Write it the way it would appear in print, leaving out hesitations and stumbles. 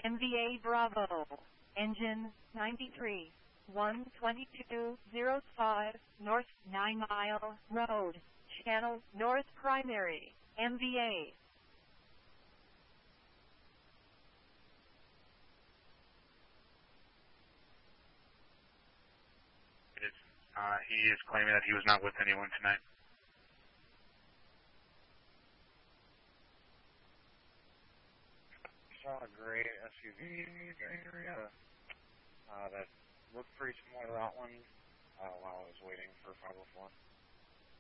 MVA Bravo, engine 93, 12205, North 9 Mile Road, Channel North Primary, MVA. He is claiming that he was not with anyone tonight. Saw a gray SUV area that looked pretty similar to that one while I was waiting for 504.